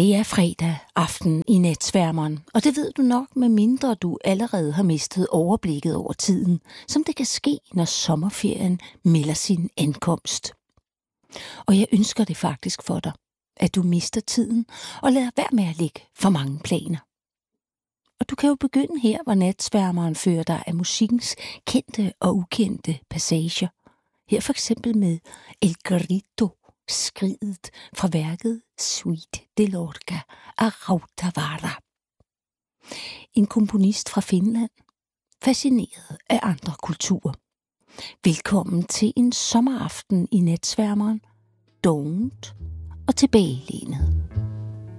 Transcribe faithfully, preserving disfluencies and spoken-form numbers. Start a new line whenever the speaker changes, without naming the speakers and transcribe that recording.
Det er fredag aften i Natsværmeren, og det ved du nok, med mindre du allerede har mistet overblikket over tiden, som det kan ske, når sommerferien melder sin ankomst. Og jeg ønsker det faktisk for dig, at du mister tiden og lader være med at lægge for mange planer. Og du kan jo begynde her, hvor Natsværmeren fører dig af musikkens kendte og ukendte passager. Her for eksempel med El Grito, skridet fra værket Suite de Lorca af Rautavaara. En komponist fra Finland, fascineret af andre kulturer. Velkommen til en sommeraften i Natsværmeren, dovent og tilbagelænet.